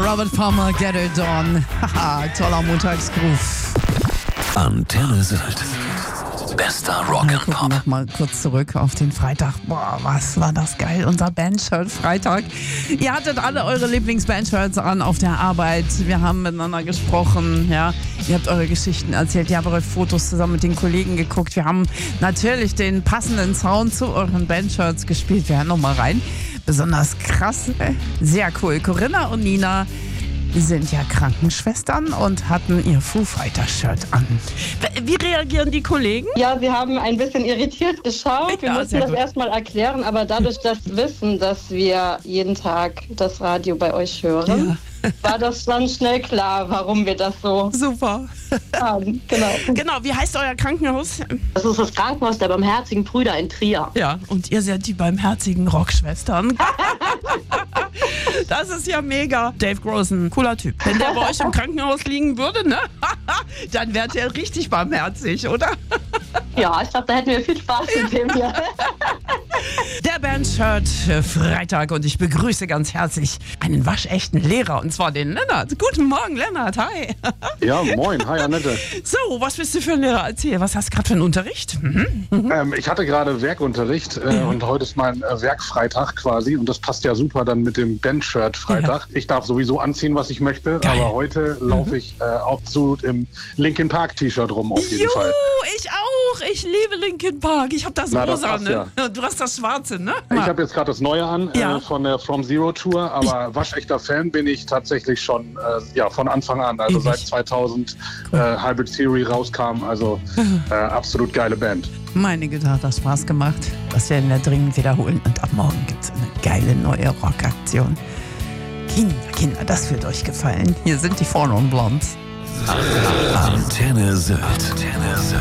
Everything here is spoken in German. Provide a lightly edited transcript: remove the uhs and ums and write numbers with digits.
Robert Palmer, Get It On. Haha, toller Montagsgroove. Antenne Sylt. Bester Rock Wir and gucken Pop. noch mal kurz zurück auf den Freitag. Boah, was war das geil. Unser Bandshirt Freitag. Ihr hattet alle eure Lieblingsbandshirts an auf der Arbeit. Wir haben miteinander gesprochen. Ja. Ihr habt eure Geschichten erzählt. Ihr habt eure Fotos zusammen mit den Kollegen geguckt. Wir haben natürlich den passenden Sound zu euren Bandshirts gespielt. Wir hören noch mal rein. Besonders krass. Sehr cool. Corinna und Nina sind ja Krankenschwestern und hatten ihr Foo Fighters Shirt an. Wie reagieren die Kollegen? Ja, sie haben ein bisschen irritiert geschaut. Wir Ja, mussten sehr das gut. erstmal erklären, aber dadurch, dass wir wissen, dass wir jeden Tag das Radio bei euch hören, war das dann schnell klar, warum wir das so Super. haben. Genau. Genau, wie heißt euer Krankenhaus? Das ist das Krankenhaus der Barmherzigen Brüder in Trier. Ja, und ihr seid die barmherzigen Rockschwestern. Das ist ja mega. Dave Grohl ist ein cooler Typ. Wenn der bei euch im Krankenhaus liegen würde, ne? Dann wärt ihr richtig barmherzig, oder? Ja, ich glaube, da hätten wir viel Spaß mit dem hier. Der Bandshirt Freitag und ich begrüße ganz herzlich einen waschechten Lehrer und zwar den Lennart. Guten Morgen, Lennart. Hi. Ja, moin. Hi, Annette. So, was bist du für ein Lehrer? Erzähl, was hast du gerade für einen Unterricht? Ich hatte gerade Werkunterricht und heute ist mein Werkfreitag quasi und das passt ja super dann mit dem Bandshirt Freitag. Ich darf sowieso anziehen, was ich möchte, Geil. aber heute laufe ich absolut im Linkin Park T-Shirt rum auf jeden Fall. Ich auch. Ich liebe Linkin Park. Ich habe das Na, das rosa, passt ne? Du hast das schwarze, ne? Ich habe jetzt gerade das Neue an Ja. von der From Zero Tour, aber waschechter Fan bin ich tatsächlich schon von Anfang an, also Ewig. seit 2000 Hybrid Theory rauskam, also absolut geile Band. Meine Güte, hat das Spaß gemacht. Das werden wir dringend wiederholen. Und ab morgen gibt es eine geile neue Rockaktion. Kinder, das wird euch gefallen. Hier sind die Vorne und Blondes. Antenne Sylt. Antenne Sylt.